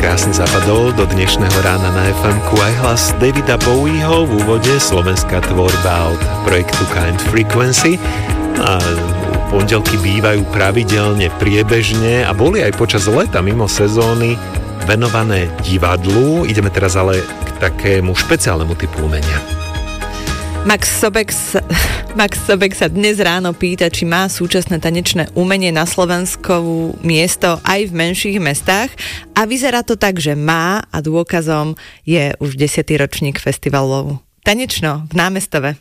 krásne zapadol do dnešného rána na FM-ku aj hlas Davida Bowieho v úvode, slovenská tvorba od projektu Kind Frequency. A pondelky bývajú pravidelne, priebežne a boli aj počas leta mimo sezóny venované divadlu. Ideme teraz ale k takému špeciálnemu typu umenia. Max Sobek sa dnes ráno pýta, či má súčasné tanečné umenie na Slovensku miesto aj v menších mestách a vyzerá to tak, že má a dôkazom je už 10. ročník festivalov Tanečno v Námestove.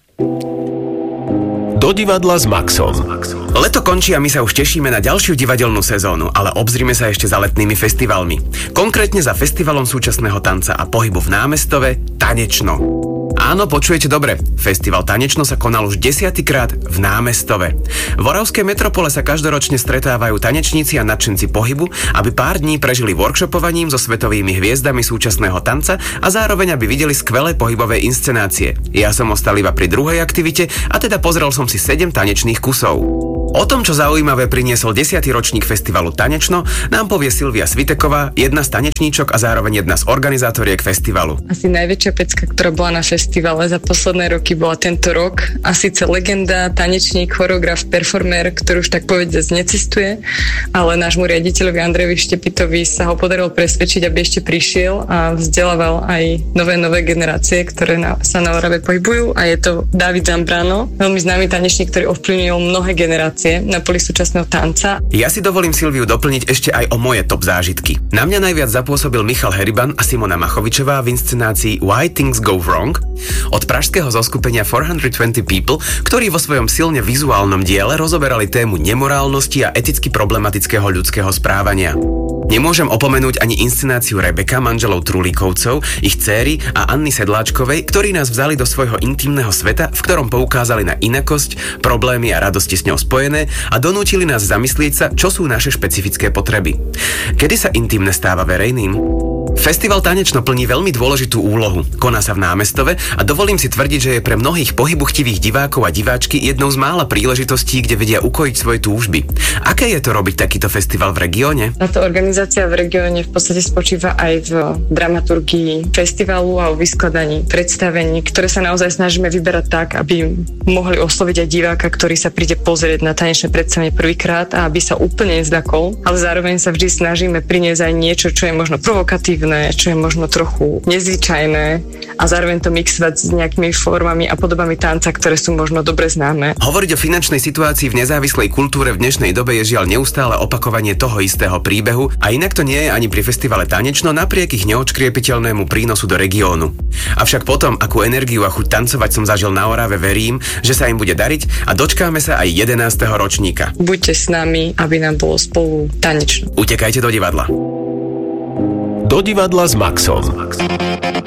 Do divadla s Maxom. Leto končí a my sa už tešíme na ďalšiu divadelnú sezónu, ale obzrime sa ešte za letnými festivalmi. Konkrétne za festivalom súčasného tanca a pohybu v Námestove Tanečno. Áno, počujete dobre. Festival Tanečno sa konal už 10-krát v Námestove. V Oravskej metropole sa každoročne stretávajú tanečníci a nadšenci pohybu, aby pár dní prežili workshopovaním so svetovými hviezdami súčasného tanca a zároveň aby videli skvelé pohybové inscenácie. Ja som ostal iba pri druhej aktivite a teda pozrel som si 7 tanečných kusov. O tom, čo zaujímavé priniesol 10. ročník festivalu Tanečno, nám povie Silvia Sviteková, jedna z tanečníčok a zároveň jedna z organizátoriek festivalu. Asi najväčšia pecka, ktorá bola na festivale za posledné roky, bola tento rok. A síce legenda, tanečník, choreograf, performer, ktorý už tak povedať necestuje, ale nášmu riaditeľovi Andrejovi Štepitovi sa ho podarilo presvedčiť, aby ešte prišiel a vzdelával aj nové generácie, ktoré sa na Orave pohybujú, a je to David Zambrano, veľmi známy tanečník, ktorý ovplyvnil mnohé generácie na poli súčasného tanca. Ja si dovolím Silviu doplniť ešte aj o moje top zážitky. Na mňa najviac zapôsobil Michal Heriban a Simona Machovičová v inscenácii Why Things Go Wrong od pražského zoskupenia 420 People, ktorí vo svojom silne vizuálnom diele rozoberali tému nemorálnosti a eticky problematického ľudského správania. Nemôžem opomenúť ani inscenáciu Rebeka, manželov Trulíkovcov, ich dcéry a Anny Sedláčkovej, ktorí nás vzali do svojho intimného sveta, v ktorom poukázali na inakosť, problémy a radosti s ňou spojené a donútili nás zamyslieť sa, čo sú naše špecifické potreby. Kedy sa intimné stáva verejným? Festival Tanečno plní veľmi dôležitú úlohu. Koná sa v Námestove a dovolím si tvrdiť, že je pre mnohých pohybuchtivých divákov a diváčky jednou z mála príležitostí, kde vedia ukojiť svoje túžby. Aké je to robiť takýto festival v regióne? Táto organizácia v regióne v podstate spočíva aj v dramaturgii festivalu a o vyskladaní predstavení, ktoré sa naozaj snažíme vyberať tak, aby mohli osloviť aj diváka, ktorý sa príde pozrieť na tanečné predstavenie prvýkrát a aby sa úplne nezdakol, ale zároveň sa vždy snažíme priniesť aj niečo, čo je možno provokatívne, čo je možno trochu nezvyčajné a zároveň to mixovať s nejakými formami a podobami tanca, ktoré sú možno dobre známe. Hovoriť o finančnej situácii v nezávislej kultúre v dnešnej dobe je žiaľ neustále opakovanie toho istého príbehu a inak to nie je ani pri festivale Tanečno napriek ich neodškriepiteľnému prínosu do regiónu. Avšak potom, akú energiu a chuť tancovať som zažil na Orave, verím, že sa im bude dariť a dočkáme sa aj 11. ročníka. Buďte s nami, aby nám bolo spolu tanečno. Utekajte do divadla. Do divadla s Maxom.